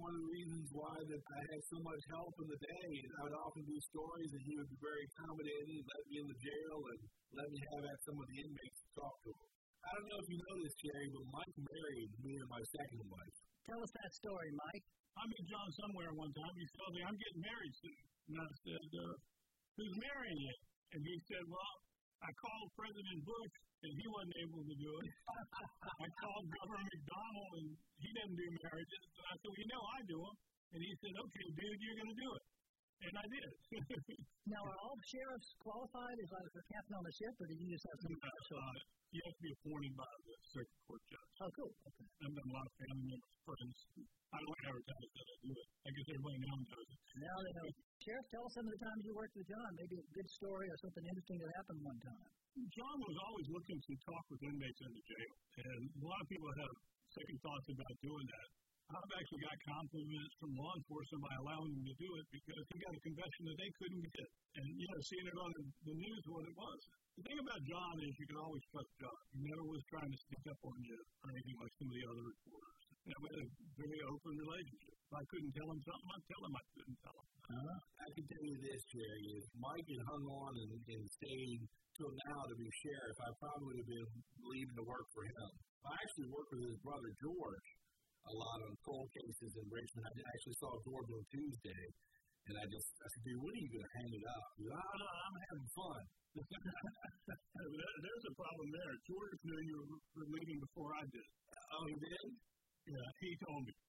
one of the reasons why that I had so much help in the day. And I would often do stories, and he would be very accommodating and let me in the jail and let me have some of the inmates to talk to him. I don't know if you know this, Jerry, but Mike married me and my second wife. Tell us that story, Mike. I met John somewhere one time. He told me, I'm getting married soon. And I said, who's marrying you? And he said, well, I called President Bush, and he wasn't able to do it. I called Governor McDonald, and he doesn't do marriages. So I said, well, you know, I do them. And he said, okay, dude, you're going to do it. And I did. Now, are all sheriffs qualified as a captain on the ship, or do you just have some special? You have to be appointed by the circuit court judge. Oh, cool. Okay. I've done a lot of family members, friends. I don't advertise that I do it. I guess everybody now knows it. Now they know. Sheriff, tell us some of the times you worked with John. Maybe a good story or something interesting that happened one time. John was always looking to talk with inmates in the jail. And a lot of people have second thoughts about doing that. I've actually got compliments from law enforcement by allowing them to do it because he got a confession that they couldn't get. And, seeing it on the news what it was. The thing about John is you can always trust John. He never was trying to stick up on you or anything like some of the other reporters. We had a very open relationship. If I couldn't tell him something, I'd tell him I couldn't tell him. I can tell you this, Jerry, if Mike had hung on and stayed till now to be sheriff, I probably would have been leaving to work for him. I actually worked with his brother, George, a lot on cold cases in Richmond. I actually saw George on Tuesday, and I said, dude, when are you going to hang it up? He goes, I'm having fun. There's a problem there. George knew you were leaving before I did. Oh, he did? Yeah, he told me.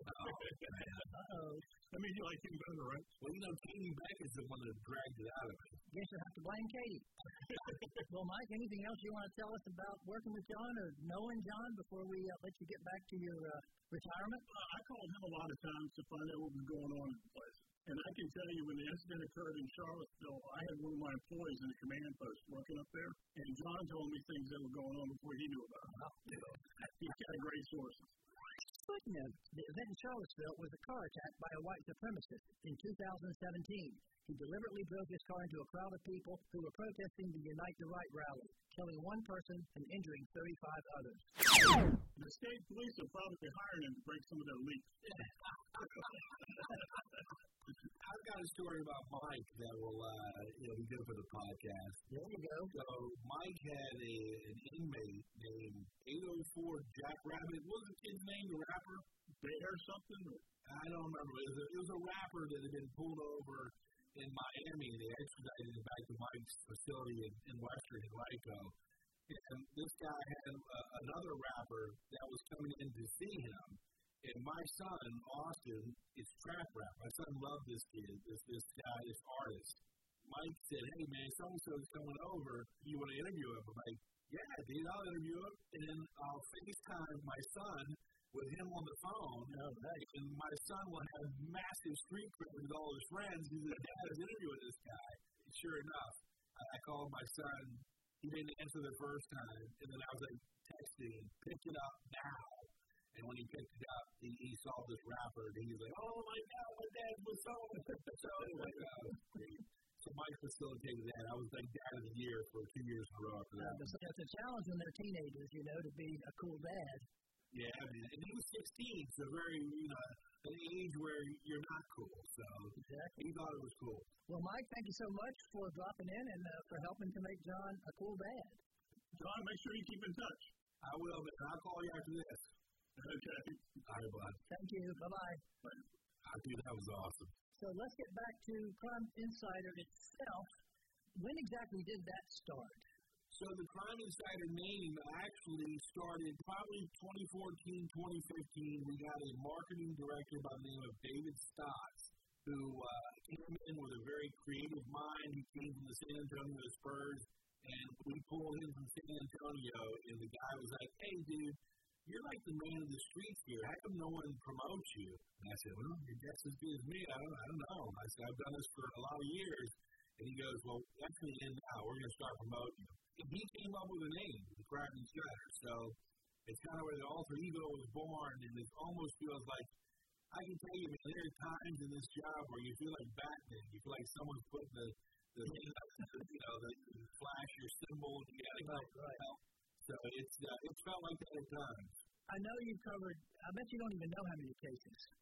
Uh-oh. That means you like him better, right? Well, Katie Beck is the one that dragged it out of me. Guess you'll have to blame Katie. Well, Mike, anything else you want to tell us about working with John or knowing John before we let you get back to your retirement? I called him a lot of times to find out what was going on in the place. And I can tell you when the incident occurred in Charlottesville, I had one of my employees in the command post working up there, and John told me things that were going on before he knew about it. He's got great sources. Footnote: the event in Charlottesville was a car attack by a white supremacist in 2017. He deliberately drove his car into a crowd of people who were protesting the Unite the Right rally, killing one person and injuring 35 others. The state police are probably hiring him to break some of their leaks. I've got a story about Mike that will be good for the podcast. There you go. So Mike had an inmate named 804 Jack Rabbit. What was the kid's name, the rapper? Bear something? I don't remember. It was a rapper that had been pulled over in Miami. They extradited him back to Mike's facility in Western Henrico. And this guy had another rapper that was coming in to see him. And my son, Austin, is trap rap. My son loved this kid, this guy, this artist. Mike said, hey, man, so-and-so is coming over. You want to interview him? I'm like, yeah, dude, I'll interview him. And then I'll FaceTime my son with him on the phone. And my son will have massive street cred with all his friends. He's like, Dad is interviewing this guy. And sure enough, I called my son. He didn't answer the first time. And then I was like texting, pick it up now. And when he picked it up, he saw this rapper, and he was like, oh, my God, my dad was so anyway, so Mike facilitated that. I was like Dad of the Year for 2 years in a row after that. It's a challenge when they're teenagers, to be a cool dad. Yeah, man. And he was 16, so very, an age where you're not cool. So exactly. He thought it was cool. Well, Mike, thank you so much for dropping in and for helping to make John a cool dad. John, make sure you keep in touch. I will, man. I'll call you after this. Okay. All right, bud. Thank you. Bye-bye. Dude, that was awesome. So let's get back to Crime Insider itself. When exactly did that start? So the Crime Insider name actually started probably 2014, 2015. We got a marketing director by the name of David Stotts, who came in with a very creative mind. He came from the San Antonio Spurs, and we pulled him from San Antonio, and the guy was like, hey, dude, you're like the man of the streets here. How come no one promotes you? And I said, well, your guess is as good as me. I don't know. I said, I've done this for a lot of years. And he goes, well, that's the end now. We're going to start promoting you. And he came up with a name, the Crime Insider. So it's kind of where the alter ego was born, and it almost feels like, I can tell you, man, there are times in this job where you feel like Batman. You feel like someone's putting the flash your symbol, and you got to go. Right. So it's felt like that at times. I know you've covered, I bet you don't even know how many cases.